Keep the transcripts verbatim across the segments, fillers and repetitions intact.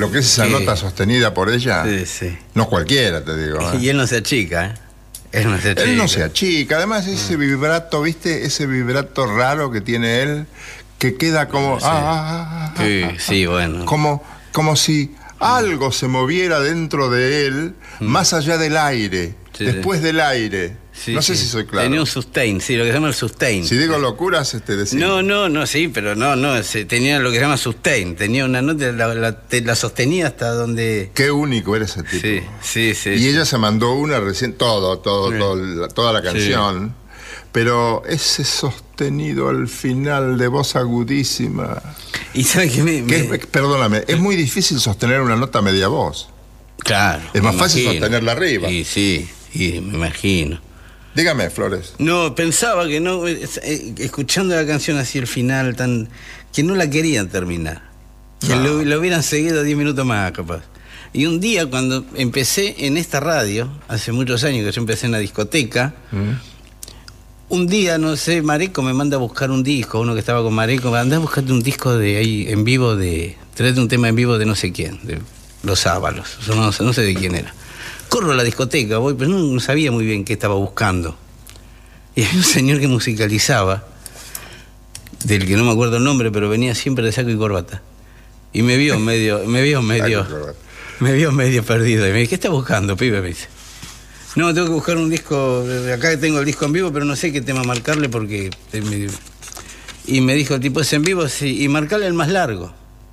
lo que es esa que... nota sostenida por ella, sí, sí. no cualquiera, te digo. ¿eh? Y él no se achica, ¿eh? Él no se achica. Él no se achica, además ese vibrato, ¿viste? Ese vibrato raro que tiene él, que queda como... Sí, ah, ah, sí, ah, sí, bueno. Como, como si algo se moviera dentro de él, mm. más allá del aire, sí, después sí. del aire. Sí, no sé sí. si soy claro. Tenía un sustain, sí, lo que se llama el sustain. Si digo locuras, este decir. No, no, no, sí, pero no, no, se, tenía lo que se llama sustain. Tenía una nota, la, la, te, la sostenía hasta donde... Qué único era ese tipo. Sí, sí, sí. Y sí. ella se mandó una recién, todo, todo, sí. todo la, toda la canción. Sí. Pero ese sostenido al final de voz agudísima. ¿Y sabe qué me, que me... Es, perdóname, es muy difícil sostener una nota media voz. Claro. Es más fácil imagino. sostenerla arriba. Sí, sí, sí, me imagino. Dígame, Flores. No, pensaba que no, escuchando la canción así el final, tan que no la querían terminar. Que no. lo, lo hubieran seguido diez minutos más, capaz. Y un día, cuando empecé en esta radio, hace muchos años que yo empecé en la discoteca, ¿Mm? un día, no sé, Mareco me manda a buscar un disco, uno que estaba con Mareco, me andá a buscarte un disco de ahí en vivo, de traete un tema en vivo de no sé quién, de Los Ábalos, no, no, no sé de quién era. Corro a la discoteca, voy, pero no, no sabía muy bien qué estaba buscando. Y había un señor que musicalizaba, del que no me acuerdo el nombre, pero venía siempre de saco y corbata. Y me vio medio, me vio medio, me vio medio perdido. Y me dice, ¿qué estás buscando, pibe? Me dice. No, tengo que buscar un disco, acá tengo el disco en vivo, pero no sé qué tema marcarle porque... Y me dijo, el tipo, ¿es en vivo? Sí, y marcarle el más largo.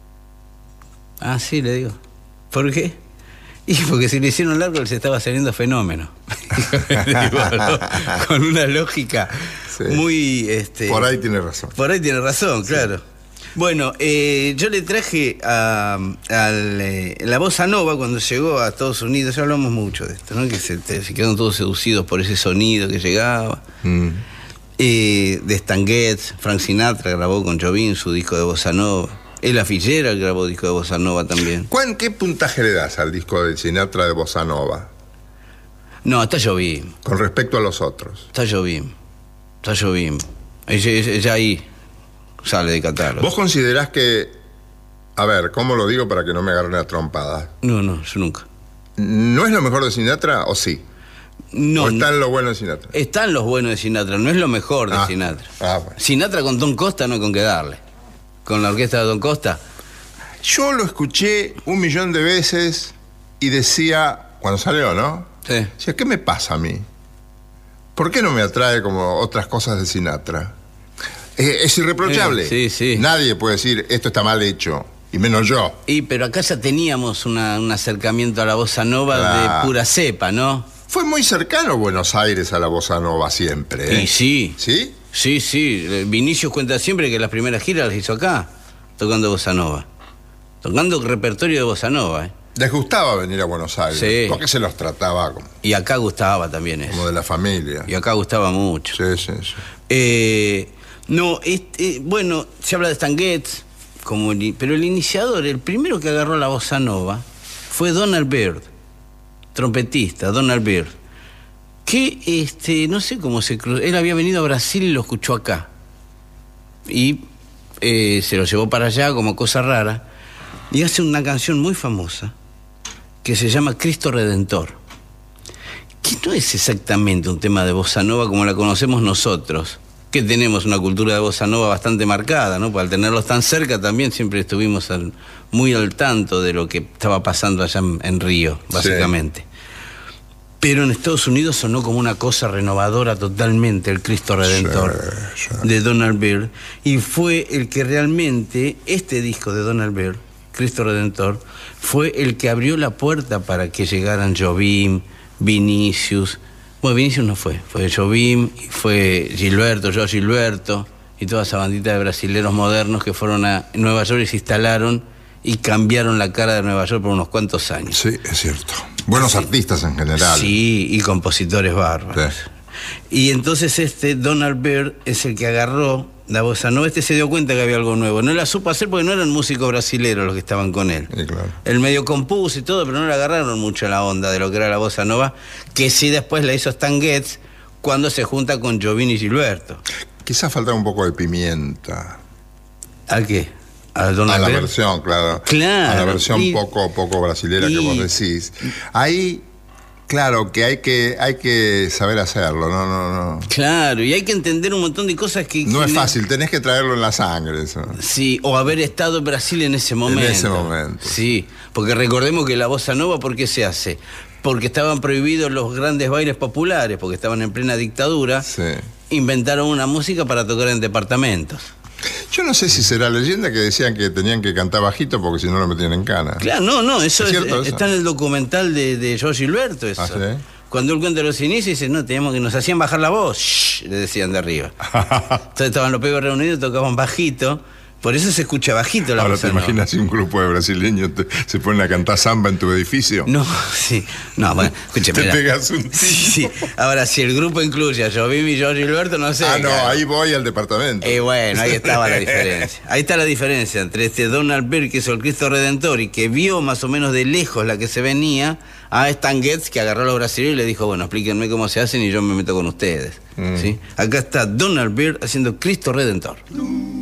Ah, sí, le digo. ¿Por qué? Y porque si le hicieron largo, se estaba saliendo Fenómeno. Digo, ¿no? Con una lógica sí. muy... Este, por ahí tiene razón. Por ahí tiene razón, sí. claro. Bueno, eh, yo le traje a, a le, la bossa nova cuando llegó a Estados Unidos, ya hablamos mucho de esto, ¿no? Que se, te, se quedaron todos seducidos por ese sonido que llegaba. Mm. Eh, de Stan Getz, Frank Sinatra grabó con Jobim su disco de bossa nova. Ella Fitzgerald grabó disco de bossa nova también. ¿Cuán, ¿Qué puntaje le das al disco de Sinatra de bossa nova? No, está Jobim. Con respecto a los otros. Está Jobim. Está Jobim. Ella, ella ahí sale de catálogo. ¿Vos considerás que... A ver, ¿cómo lo digo para que no me agarren a trompada? No, no, yo nunca. ¿No es lo mejor de Sinatra o sí? No. ¿O está en lo bueno de Sinatra? Están los buenos de Sinatra, no es lo mejor de ah, Sinatra. Ah, bueno. Sinatra con Don Costa no hay con qué darle. Con la orquesta de Don Costa. Yo lo escuché un millón de veces y decía, cuando salió, ¿no? Sí. Decía, ¿qué me pasa a mí? ¿Por qué no me atrae como otras cosas de Sinatra? Es, es irreprochable. Sí, sí, sí. Nadie puede decir, esto está mal hecho, y menos yo. Y pero acá ya teníamos una, un acercamiento a la bossa nova claro. de pura cepa, ¿no? Fue muy cercano Buenos Aires a la bossa nova siempre, ¿eh? Y sí. ¿Sí? Sí, sí. Vinicius cuenta siempre que las primeras giras las hizo acá, tocando bossa nova. Tocando repertorio de bossa nova, ¿eh? Les gustaba venir a Buenos Aires. Sí. Porque se los trataba como... Y acá gustaba también eso. Como de la familia. Y acá gustaba mucho. Sí, sí, sí. Eh, no, este, bueno, se habla de Stan Getz, como el, pero el iniciador, el primero que agarró la bossa nova, fue Donald Byrd, trompetista, Donald Byrd. Que, este, no sé cómo se cruzó. Él había venido a Brasil y lo escuchó acá. Y eh, se lo llevó para allá como cosa rara. Y hace una canción muy famosa que se llama Cristo Redentor. Que no es exactamente un tema de bossa nova como la conocemos nosotros. Que tenemos una cultura de bossa nova bastante marcada, ¿no? Pues al tenerlos tan cerca también siempre estuvimos al, muy al tanto de lo que estaba pasando allá en, en Río, básicamente. Sí. Pero en Estados Unidos sonó como una cosa renovadora totalmente, el Cristo Redentor sí, sí. de Donald Byrd. Y fue el que realmente, este disco de Donald Byrd, Cristo Redentor, fue el que abrió la puerta para que llegaran Jobim, Vinicius. Bueno, Vinicius no fue, fue Jobim, y fue Gilberto, yo Gilberto, y toda esa bandita de brasileros modernos que fueron a Nueva York y se instalaron y cambiaron la cara de Nueva York por unos cuantos años. Sí, es cierto. Buenos sí. artistas en general. Sí, y compositores bárbaros. Sí. Y entonces este Donald Byrd es el que agarró la bossa nova. Este se dio cuenta que había algo nuevo. No la supo hacer porque no eran músicos brasileros los que estaban con él. Sí, claro. Él medio compuso y todo, pero no le agarraron mucho la onda de lo que era la bossa nova, que sí después la hizo Stan Getz cuando se junta con Jobim y Gilberto. Quizás faltaba un poco de pimienta. ¿A qué? A, a la Albert. versión, claro. Claro. A la versión y, poco, poco brasilera y, que vos decís. Ahí, claro, que hay que hay que saber hacerlo, no, no, no. Claro, y hay que entender un montón de cosas que... No que es le... fácil, tenés que traerlo en la sangre eso. Sí, o haber estado en Brasil en ese momento. En ese momento. Sí, porque recordemos que la bossa nova, ¿por qué se hace? Porque estaban prohibidos los grandes bailes populares, porque estaban en plena dictadura. Sí. Inventaron una música para tocar en departamentos. Yo no sé si será leyenda que decían que tenían que cantar bajito porque si no lo metían en cana. Claro, no, no, eso, ¿Es es, cierto, eso? está en el documental de, de Jorge Gilberto, eso. ¿Ah, sí? Cuando él cuenta los inicios, dice, no, teníamos que nos hacían bajar la voz, shh, le decían de arriba. Entonces estaban los pibes reunidos, tocaban bajito. Por eso se escucha bajito la Ahora bossa te nova. imaginas si un grupo de brasileños te, se ponen a cantar samba en tu edificio. No, sí. No, bueno, escúcheme. Te pegas un tiro. Sí, sí. Ahora, si el grupo incluye a Jobim y Jorge Gilberto, no sé. Ah, no, claro. ahí voy al departamento. Eh, bueno, ahí estaba la diferencia. Ahí está la diferencia entre este Donald Byrd, que hizo el Cristo Redentor y que vio más o menos de lejos la que se venía, a Stan Getz, que agarró a los brasileños y le dijo, bueno, explíquenme cómo se hacen y yo me meto con ustedes. Mm. ¿Sí? Acá está Donald Byrd haciendo Cristo Redentor.